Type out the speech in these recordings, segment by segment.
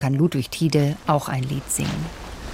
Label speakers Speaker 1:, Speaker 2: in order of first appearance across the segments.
Speaker 1: kann Ludwig Tiede auch ein Lied singen.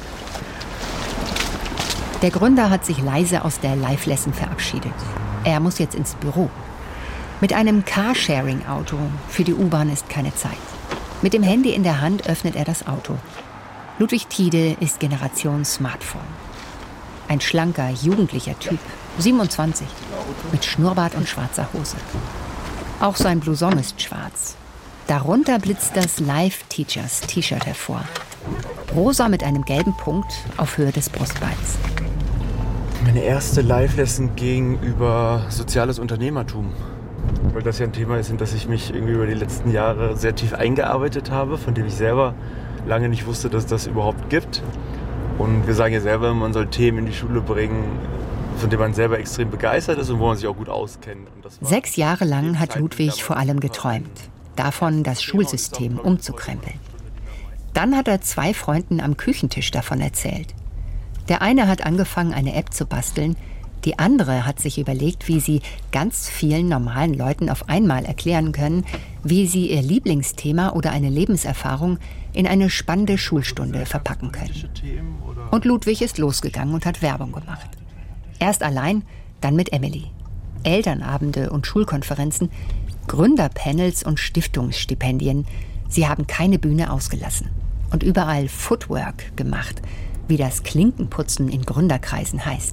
Speaker 1: Der Gründer hat sich leise aus der Live-Lesson verabschiedet. Er muss jetzt ins Büro. Mit einem Carsharing-Auto. Für die U-Bahn ist keine Zeit. Mit dem Handy in der Hand öffnet er das Auto. Ludwig Tiede ist Generation Smartphone. Ein schlanker, jugendlicher Typ, 27, mit Schnurrbart und schwarzer Hose. Auch sein Blouson ist schwarz. Darunter blitzt das Live-Teachers-T-Shirt hervor. Rosa mit einem gelben Punkt auf Höhe des Brustbeins.
Speaker 2: Meine erste Live-Lesson ging über soziales Unternehmertum. Weil das ja ein Thema ist, in das ich mich irgendwie über die letzten Jahre sehr tief eingearbeitet habe, von dem ich selber lange nicht wusste, dass es das überhaupt gibt. Und wir sagen ja selber, man soll Themen in die Schule bringen, von denen man selber extrem begeistert ist und wo man sich auch gut auskennt. Und das
Speaker 1: 6 Jahre lang hat Ludwig vor allem geträumt, davon das Schulsystem umzukrempeln. Dann hat er 2 Freunden am Küchentisch davon erzählt. Der eine hat angefangen, eine App zu basteln. Die andere hat sich überlegt, wie sie ganz vielen normalen Leuten auf einmal erklären können, wie sie ihr Lieblingsthema oder eine Lebenserfahrung in eine spannende Schulstunde verpacken können. Und Ludwig ist losgegangen und hat Werbung gemacht. Erst allein, dann mit Emily. Elternabende und Schulkonferenzen, Gründerpanels und Stiftungsstipendien. Sie haben keine Bühne ausgelassen. Und überall Footwork gemacht, wie das Klinkenputzen in Gründerkreisen heißt.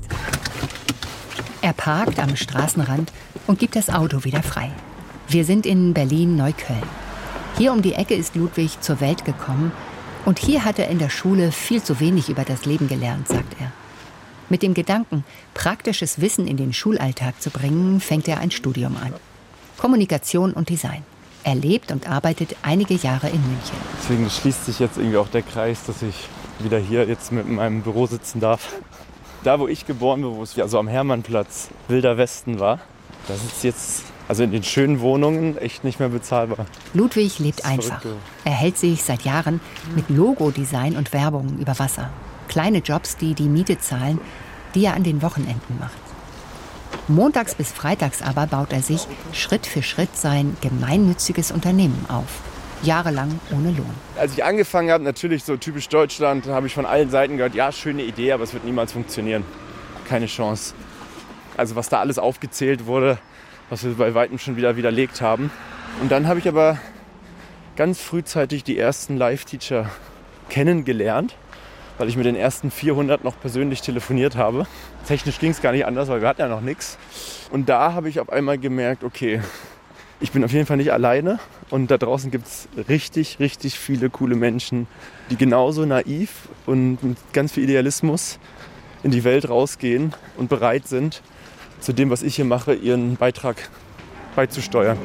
Speaker 1: Er parkt am Straßenrand und gibt das Auto wieder frei. Wir sind in Berlin-Neukölln. Hier um die Ecke ist Ludwig zur Welt gekommen und hier hat er in der Schule viel zu wenig über das Leben gelernt, sagt er. Mit dem Gedanken, praktisches Wissen in den Schulalltag zu bringen, fängt er ein Studium an. Kommunikation und Design. Er lebt und arbeitet einige Jahre in München.
Speaker 2: Deswegen schließt sich jetzt irgendwie auch der Kreis, dass ich wieder hier jetzt mit meinem Büro sitzen darf. Da, wo ich geboren bin, wo es also am Hermannplatz Wilder Westen war, das ist jetzt also in den schönen Wohnungen echt nicht mehr bezahlbar.
Speaker 1: Ludwig lebt einfach. Er hält sich seit Jahren mit Logodesign und Werbung über Wasser. Kleine Jobs, die die Miete zahlen, die er an den Wochenenden macht. Montags bis freitags aber baut er sich Schritt für Schritt sein gemeinnütziges Unternehmen auf. Jahrelang ohne Lohn.
Speaker 2: Als ich angefangen habe, natürlich so typisch Deutschland, habe ich von allen Seiten gehört, ja, schöne Idee, aber es wird niemals funktionieren. Keine Chance. Also was da alles aufgezählt wurde, was wir bei weitem schon wieder widerlegt haben. Und dann habe ich aber ganz frühzeitig die ersten Live-Teacher kennengelernt, weil ich mit den ersten 400 noch persönlich telefoniert habe. Technisch ging es gar nicht anders, weil wir hatten ja noch nichts. Und da habe ich auf einmal gemerkt, okay, ich bin auf jeden Fall nicht alleine und da draußen gibt es richtig, richtig viele coole Menschen, die genauso naiv und mit ganz viel Idealismus in die Welt rausgehen und bereit sind, zu dem, was ich hier mache, ihren Beitrag beizusteuern.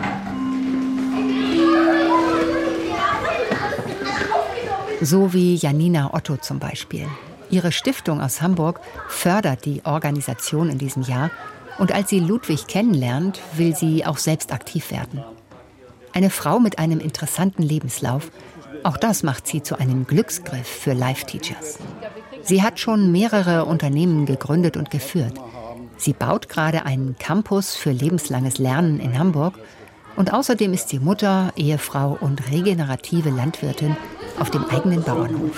Speaker 1: So wie Janina Otto zum Beispiel. Ihre Stiftung aus Hamburg fördert die Organisation in diesem Jahr. Und als sie Ludwig kennenlernt, will sie auch selbst aktiv werden. Eine Frau mit einem interessanten Lebenslauf. Auch das macht sie zu einem Glücksgriff für Live-Teachers. Sie hat schon mehrere Unternehmen gegründet und geführt. Sie baut gerade einen Campus für lebenslanges Lernen in Hamburg. Und außerdem ist sie Mutter, Ehefrau und regenerative Landwirtin auf dem eigenen Bauernhof.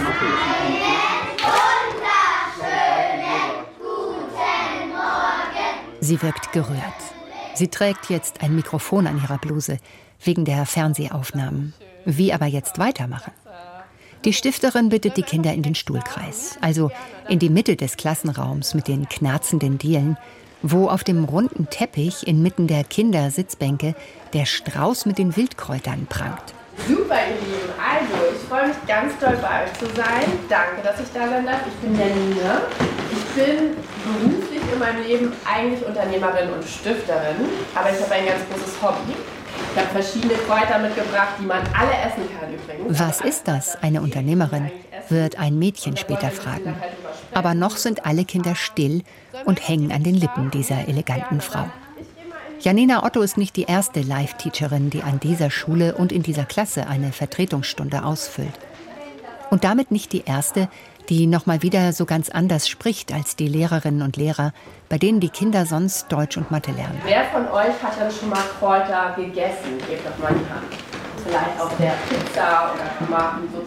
Speaker 1: Sie wirkt gerührt. Sie trägt jetzt ein Mikrofon an ihrer Bluse, wegen der Fernsehaufnahmen. Wie aber jetzt weitermachen? Die Stifterin bittet die Kinder in den Stuhlkreis, also in die Mitte des Klassenraums mit den knarzenden Dielen, wo auf dem runden Teppich inmitten der Kindersitzbänke der Strauß mit den Wildkräutern prangt.
Speaker 3: Super, ihr Lieben. Also, ich freue mich ganz doll bei euch zu sein. Danke, dass ich da sein darf. Ich bin Janina. Ich bin beruflich in meinem Leben eigentlich Unternehmerin und Stifterin. Aber ich habe ein ganz großes Hobby. Ich habe verschiedene Kräuter mitgebracht, die man alle essen kann übrigens.
Speaker 1: Was ist das, eine Unternehmerin? Wird ein Mädchen später fragen. Aber noch sind alle Kinder still und hängen an den Lippen dieser eleganten Frau. Janina Otto ist nicht die erste Live-Teacherin, die an dieser Schule und in dieser Klasse eine Vertretungsstunde ausfüllt. Und damit nicht die erste, die noch mal wieder so ganz anders spricht als die Lehrerinnen und Lehrer, bei denen die Kinder sonst Deutsch und Mathe lernen.
Speaker 3: Wer von euch hat denn schon mal Kräuter gegessen? Gebt doch mal die Hand. Vielleicht auf der Pizza oder Tomaten, so